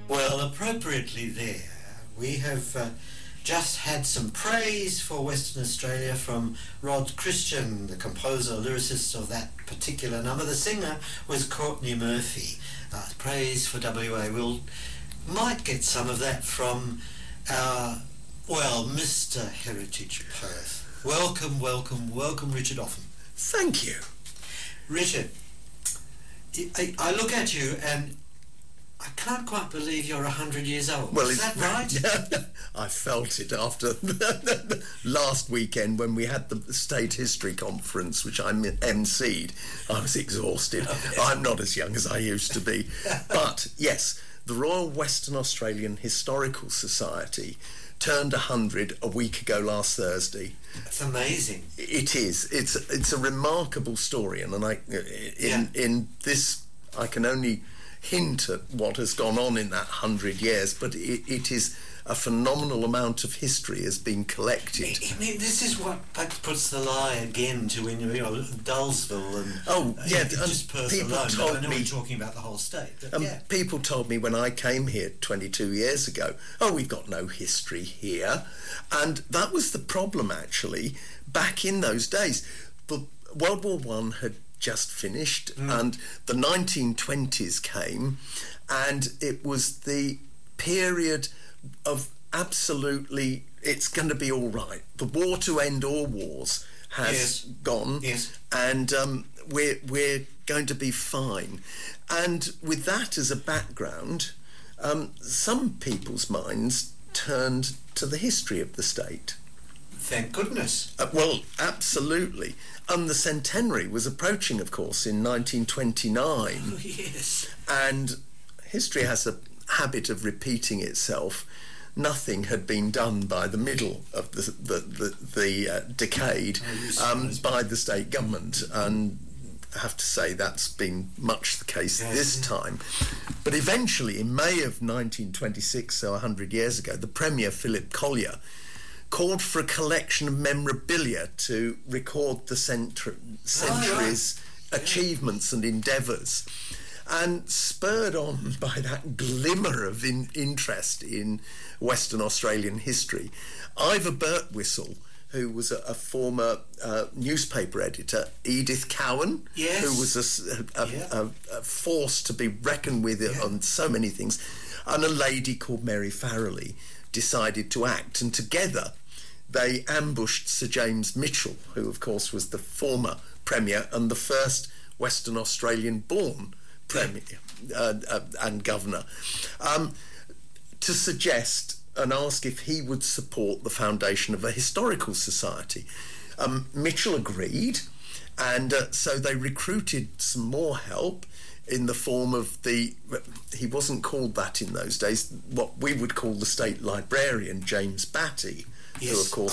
Well, appropriately there, we have just had some praise for Western Australia from Rod Christian, the composer, lyricist of that particular number. The singer was Courtney Murphy. Praise for WA. We'll might get some of that from our, well, Mr. Heritage Perth. Welcome, welcome, welcome, Richard Offham. Thank you. Richard, I look at you and I can't quite believe you're 100 years old. Well, is that right? I felt it after last weekend when we had the State History Conference, which I emceed. I was exhausted. Okay. I'm not as young as I used to be. But, yes, the Royal Western Australian Historical Society turned 100 a week ago last Thursday. That's amazing. It is. It's a remarkable story, and in this I can only hint at what has gone on in that 100 years, but it is a phenomenal amount of history has been collected. I mean, this is what puts the lie again to when Dullsville and just Perth alone. I know we're talking about the whole state. But people told me when I came here 22 years ago, we've got no history here, and that was the problem actually. Back in those days, the World War One had just finished, and the 1920s came, and it was the period of absolutely, it's going to be all right. The war to end all wars has gone, and we're going to be fine. And with that as a background, some people's minds turned to the history of the state. Thank goodness. Well, absolutely. And the centenary was approaching, of course, in 1929. Oh, yes. And history has a habit of repeating itself. Nothing had been done by the middle of the decade by the state government. And I have to say that's been much the case this time. But eventually, in May of 1926, so 100 years ago, the Premier, Philip Collier, called for a collection of memorabilia to record the century's achievements and endeavours. And spurred on by that glimmer of interest in Western Australian history, Ivor Birtwistle, who was a former newspaper editor, Edith Cowan, who was a force to be reckoned with on so many things, and a lady called Mary Farrelly decided to act, and together they ambushed Sir James Mitchell, who of course was the former Premier and the first Western Australian born Premier and Governor, to suggest and ask if he would support the foundation of a historical society. Mitchell agreed, and so they recruited some more help in the form of he wasn't called that in those days, what we would call the state librarian, James Batty, who of course